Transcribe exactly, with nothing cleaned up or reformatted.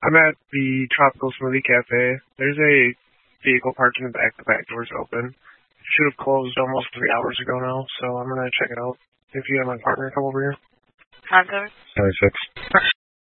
I'm at the Tropical Smoothie Cafe. There's a vehicle parked in the back. The back door's open. It should have closed almost three hours ago now, so I'm going to check it out. If you have my partner come over here. Five doors? Sorry, six.